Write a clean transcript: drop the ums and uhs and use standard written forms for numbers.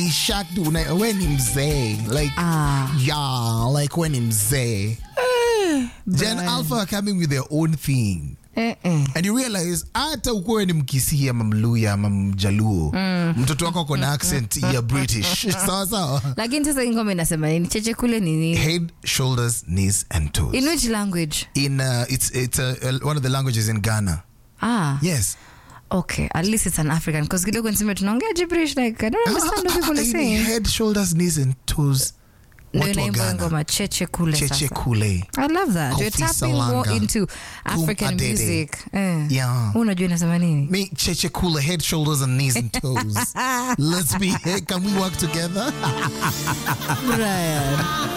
ni shakdu when ni mzee like yeah, like when ni mzee. Gen Alpha are coming with their own thing. And you realize hata ukuwe ni Mkisii ama Mluya ama Mjaluo, mtoto wako kuna accent ya British. Sawa. Lakini sasa ingome nasema nini? Cheche kule ni nini? Head, shoulders, knees and toes. In which language? In it's one of the languages in Ghana. Yes. Okay, at least it's an African, because kidogo niseme tunaongea gibberish, like I don't understand what people are saying. Head, shoulders, knees and toes. Cheche kule. Cheche kule. I love that. Kofi You're tapping Salanga. more into African music. Yeah. Unajua nasema nini? Me cheche kule, head, shoulders and knees and toes. Can we work together? Brian.